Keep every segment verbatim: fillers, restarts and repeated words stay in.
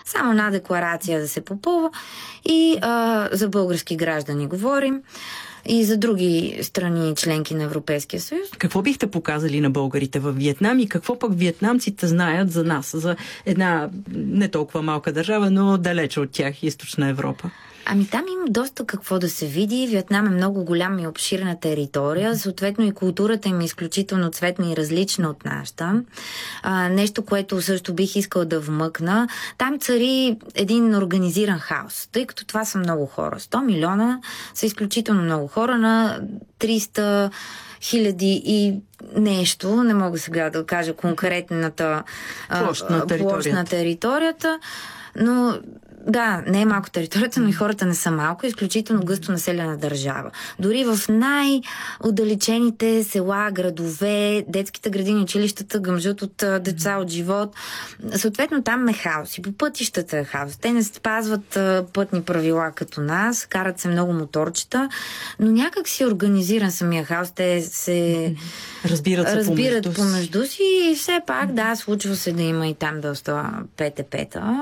Само една декларация да се попълва и а, за български граждани говорим. И за други страни, членки на Европейския съюз. Какво бихте показали на българите във Виетнам и какво пък виетнамците знаят за нас, за една не толкова малка държава, но далече от тях, Източна Европа? Ами там има доста какво да се види. Виетнам е много голяма и обширна територия. Съответно и културата им е изключително цветна и различна от нашата. А, нещо, което също бих искала да вмъкна. Там цари един организиран хаос, тъй като това са много хора. сто милиона са изключително много хора на триста хиляди и нещо, не мога сега да кажа конкретната площ на територията. Площ на територията, но да, не е малко територията, но и хората не са малко, изключително гъсто населена държава. Дори в най-отдалечените села, градове, детските градини, училищата гъмжат от деца от живот. Съответно там е хаос и по пътищата е хаос. Те не спазват пътни правила като нас, карат се много моторчета, но някак си организиран самия хаос. Те се разбират, се разбират помежду, помежду си и все пак, да, случва се да има и там доста пете-пета.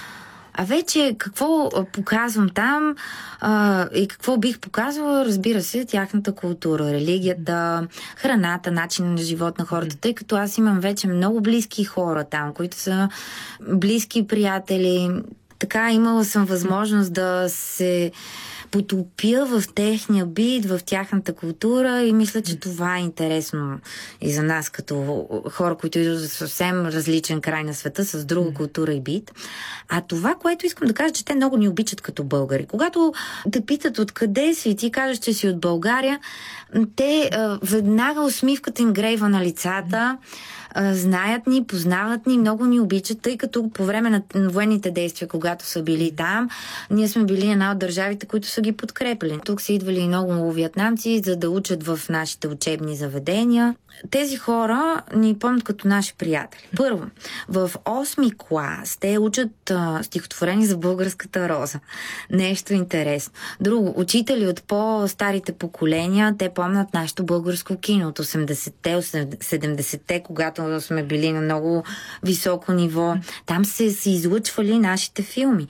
А вече какво показвам там а, и какво бих показвала, разбира се, тяхната култура, религията, храната, начин на живот на хората, тъй като аз имам вече много близки хора там, които са близки приятели. Така имала съм възможност да се потопя в техния бит, в тяхната култура и мисля, че това е интересно и за нас като хора, които идват за съвсем различен край на света, с друга култура и бит. А това, което искам да кажа, че те много ни обичат като българи. Когато те питат откъде си и ти кажеш, че си от България, те а, веднага усмивката им грейва на лицата, а, знаят ни, познават ни, много ни обичат, тъй като по време на военните действия, когато са били там, ние сме били една от държавите, които са ги подкрепили. Тук са идвали много виетнамци, за да учат в нашите учебни заведения. Тези хора ни помнят като наши приятели. Първо, в осми клас те учат а, стихотворение за българската роза. Нещо интересно. Друго, учители от по-старите поколения, те помнят нашето българско кино от осемдесетте, седемдесетте, когато сме били на много високо ниво. Там се, се излъчвали нашите филми.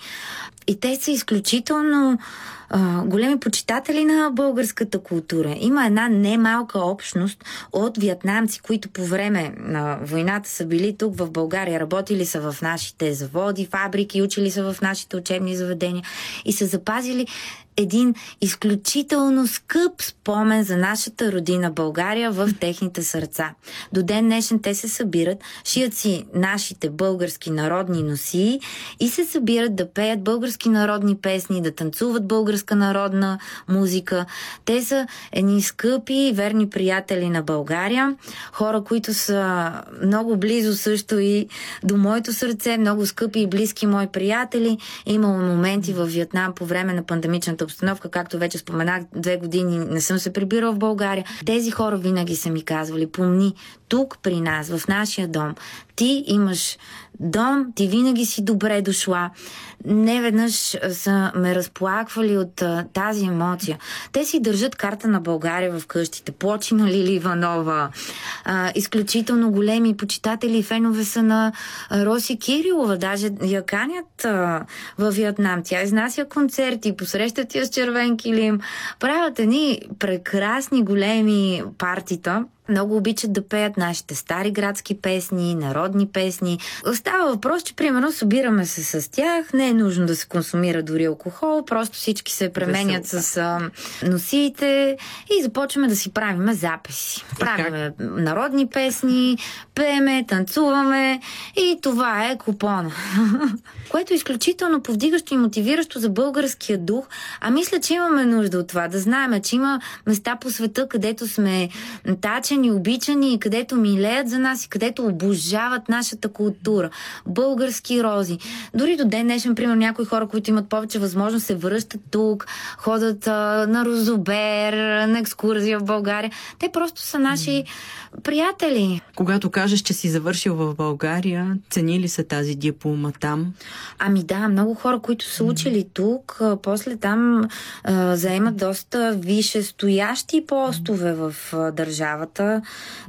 И те са изключително а, големи почитатели на българската култура. Има една немалка общност от виетнамци, които по време на войната са били тук в България, работили са в нашите заводи, фабрики, учили са в нашите учебни заведения и са запазили един изключително скъп спомен за нашата родина България в техните сърца. До ден днешен те се събират, шият си нашите български народни носии и се събират да пеят български народни песни, да танцуват българска народна музика. Те са едни скъпи, верни приятели на България, хора, които са много близо също и до моето сърце, много скъпи и близки мои приятели. Имало моменти във Виетнам по време на пандемичната обстановка, както вече споменах, две години не съм се прибирала в България. Тези хора винаги са ми казвали: помни, тук при нас, в нашия дом, ти имаш дом, ти винаги си добре дошла. Не веднъж са ме разплаквали от а, тази емоция. Те си държат карта на България в къщите. Плочи на Лили Иванова. А, изключително големи почитатели и фенове са на а, Роси Кирилова. Даже я канят а, във Виетнам. Тя изнася концерти, посрещат я с червен килим. Правят едни прекрасни големи партита. Много обичат да пеят нашите стари градски песни, народни песни. Става въпрос, че примерно събираме се с тях, не е нужно да се консумира дори алкохол, просто всички се пременят да с а, носиите и започваме да си правиме записи. Правиме народни песни, пееме, танцуваме и това е купона. Което е изключително повдигащо и мотивиращо за българския дух, а мисля, че имаме нужда от това, да знаем, че има места по света, където сме тачени, обичани и където милеят за нас и където обожават нашата култура. Български рози. Дори до ден днешен, примерно, някои хора, които имат повече възможност, се връщат тук, ходят а, на Розобер, на екскурзия в България. Те просто са наши приятели. Когато кажеш, че си завършил в България, цени ли се тази диплома там? Ами да, много хора, които са учили тук, а, после там а, заемат доста висшестоящи постове в а, държавата.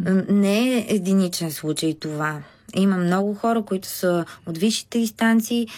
Не е единичен случай това. Има много хора, които са от висшите инстанции